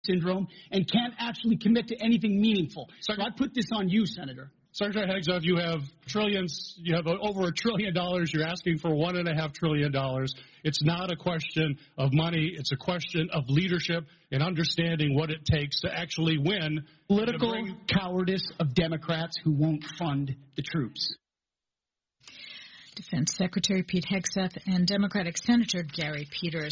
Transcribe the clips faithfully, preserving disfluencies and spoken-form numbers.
syndrome and can't actually commit to anything meaningful. So I put this on you, Senator. Secretary Hegseth, you have trillions, you have over a trillion dollars. You're asking for one and a half trillion dollars. It's not a question of money. It's a question of leadership and understanding what it takes to actually win. Political bring... cowardice of Democrats who won't fund the troops. Defense Secretary Pete Hegseth and Democratic Senator Gary Peters.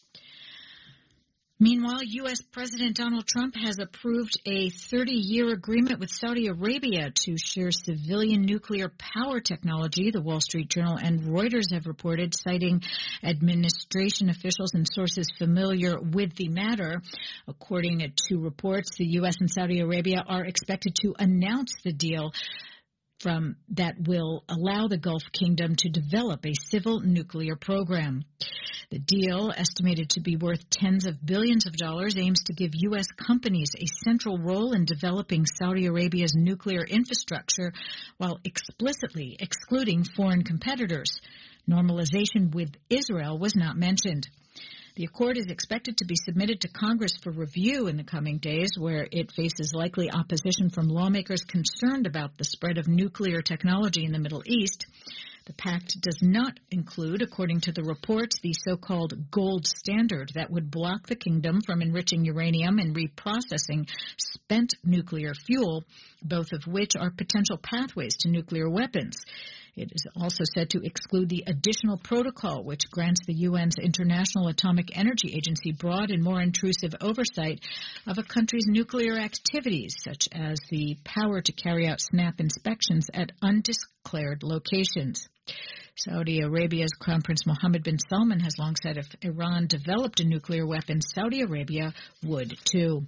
Meanwhile, U S. President Donald Trump has approved a thirty-year agreement with Saudi Arabia to share civilian nuclear power technology, the Wall Street Journal and Reuters have reported, citing administration officials and sources familiar with the matter. According to reports, the U S and Saudi Arabia are expected to announce the deal from that will allow the Gulf Kingdom to develop a civil nuclear program. The deal, estimated to be worth tens of billions of dollars, aims to give U S companies a central role in developing Saudi Arabia's nuclear infrastructure while explicitly excluding foreign competitors. Normalization with Israel was not mentioned. The accord is expected to be submitted to Congress for review in the coming days, where it faces likely opposition from lawmakers concerned about the spread of nuclear technology in the Middle East. The pact does not include, according to the reports, the so-called gold standard that would block the kingdom from enriching uranium and reprocessing spent nuclear fuel, both of which are potential pathways to nuclear weapons. It is also said to exclude the additional protocol, which grants the U N's International Atomic Energy Agency broad and more intrusive oversight of a country's nuclear activities, such as the power to carry out SNAP inspections at undeclared locations. Saudi Arabia's Crown Prince Mohammed bin Salman has long said if Iran developed a nuclear weapon, Saudi Arabia would too.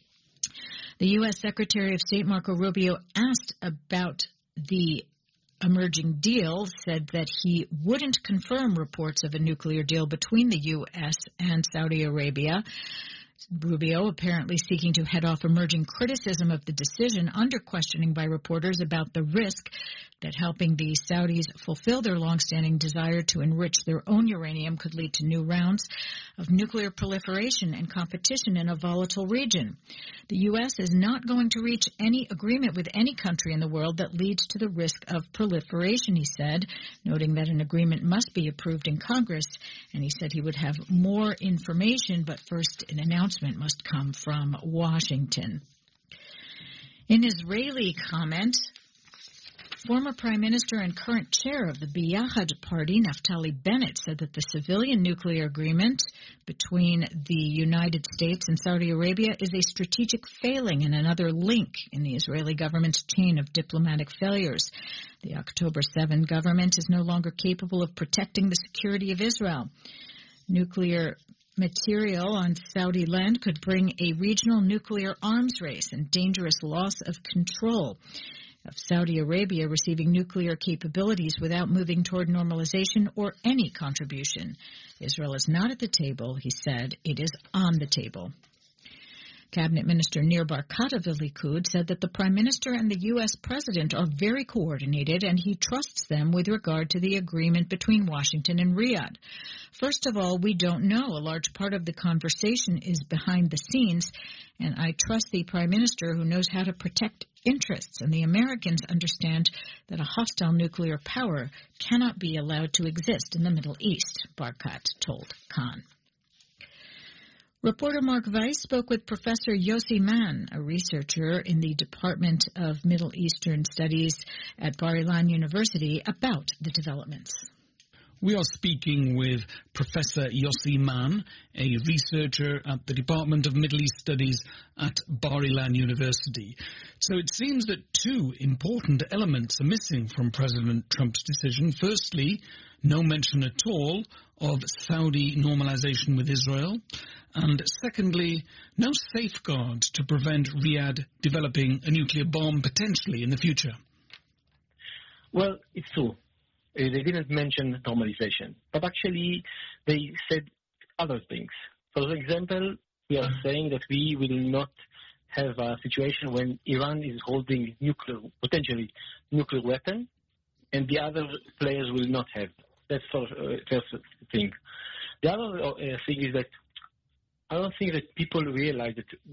The U S. Secretary of State Marco Rubio asked about the emerging deal, said that he wouldn't confirm reports of a nuclear deal between the U S and Saudi Arabia. Rubio apparently seeking to head off emerging criticism of the decision, under questioning by reporters about the risk that helping the Saudis fulfill their longstanding desire to enrich their own uranium could lead to new rounds of nuclear proliferation and competition in a volatile region. The U S is not going to reach any agreement with any country in the world that leads to the risk of proliferation, he said, noting that an agreement must be approved in Congress, and he said he would have more information, but first an announcement must come from Washington. In Israeli comment, former Prime Minister and current chair of the Biyahad Party, Naftali Bennett, said that the civilian nuclear agreement between the United States and Saudi Arabia is a strategic failing and another link in the Israeli government's chain of diplomatic failures. The October seventh government is no longer capable of protecting the security of Israel. Nuclear material on Saudi land could bring a regional nuclear arms race and dangerous loss of control of Saudi Arabia receiving nuclear capabilities without moving toward normalization or any contribution. Israel is not at the table, he said. It is on the table. Cabinet Minister Nir Barkat of the Likud said that the Prime Minister and the U S. President are very coordinated and he trusts them with regard to the agreement between Washington and Riyadh. First of all, we don't know. A large part of the conversation is behind the scenes, and I trust the Prime Minister who knows how to protect interests, and the Americans understand that a hostile nuclear power cannot be allowed to exist in the Middle East, Barkat told Khan. Reporter Mark Weiss spoke with Professor Yossi Mann, a researcher in the Department of Middle Eastern Studies at Bar-Ilan University, about the developments. We are speaking with Professor Yossi Mann, a researcher at the Department of Middle East Studies at Bar-Ilan University. So it seems that two important elements are missing from President Trump's decision. Firstly, no mention at all of Saudi normalization with Israel. And secondly, no safeguards to prevent Riyadh developing a nuclear bomb potentially in the future. Well, it's true. Uh, they didn't mention normalization, but actually they said other things. For example, we are saying that we will not have a situation when Iran is holding nuclear, potentially nuclear weapon, and the other players will not have. That's the uh, first thing. The other uh, thing is that I don't think that people realize that